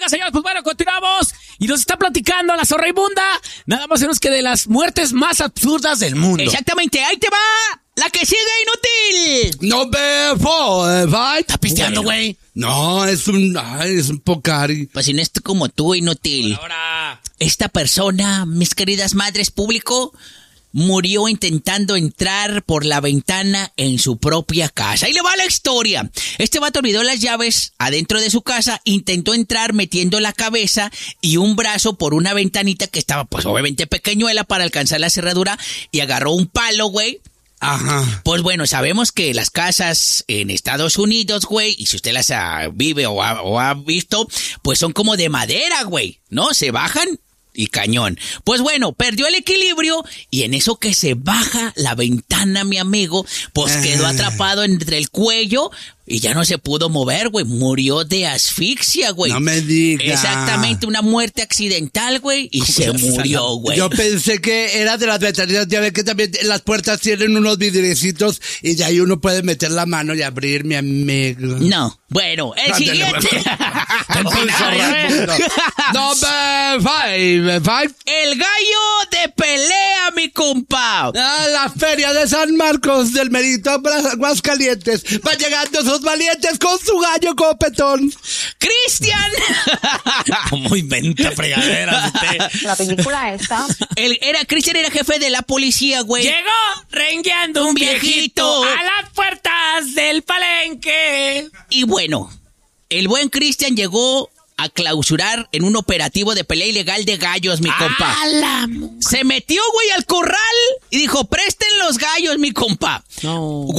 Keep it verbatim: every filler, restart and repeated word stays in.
señoras, señores, pues bueno, continuamos. Y nos está platicando la zorra inmunda, nada más menos que de las muertes más absurdas del mundo. Exactamente, ahí te va la que sigue, inútil. Number four, five. ¿Está pisteando, güey? No, es un, ay, es un Pocari. Pues si no es como tú, inútil. Ahora. Esta persona, mis queridas madres público, murió intentando entrar por la ventana en su propia casa. Ahí le va la historia. Este vato olvidó las llaves adentro de su casa, intentó entrar metiendo la cabeza y un brazo por una ventanita que estaba pues obviamente pequeñuela para alcanzar la cerradura y agarró un palo, güey. Ajá. Pues bueno, sabemos que las casas en Estados Unidos, güey, y si usted las ha, vive o ha, o ha visto, pues son como de madera, güey, ¿no? Se bajan y cañón. Pues bueno, perdió el equilibrio y en eso que se baja la ventana, mi amigo, pues quedó atrapado entre el cuello y ya no se pudo mover, güey. Murió de asfixia, güey. No me digas. Exactamente, una muerte accidental, güey, y se murió, güey. Yo pensé que era de las veterinarias. Ya ves que también las puertas tienen unos vidriecitos y de ahí uno puede meter la mano y abrir, mi amigo. No. Bueno, el siguiente. Number five, five. El gallo de pelea, mi compa. A la feria de San Marcos del Merito, Aguascalientes. Va llegando sus valientes con su gallo copetón. ¡Cristian! ¿Cómo inventa fregaderas usted? La película esta. El, era, Cristian era jefe de la policía, güey. Llegó rengueando un viejito a las puertas del palenque. Y bueno, el buen Cristian llegó a clausurar en un operativo de pelea ilegal de gallos, mi compa. Se metió, güey, al corral y dijo, presten los gallos, mi compa. No.